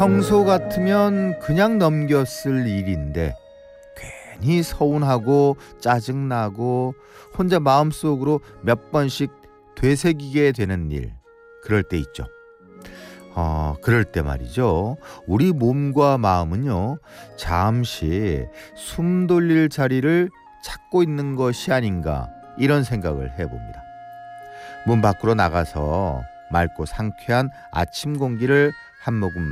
평소 같으면 그냥 넘겼을 일인데 괜히 서운하고 짜증나고 혼자 마음속으로 몇 번씩 되새기게 되는 일, 그럴 때 있죠. 그럴 때 말이죠. 우리 몸과 마음은요, 잠시 숨 돌릴 자리를 찾고 있는 것이 아닌가, 이런 생각을 해봅니다. 문 밖으로 나가서 맑고 상쾌한 아침 공기를 한 모금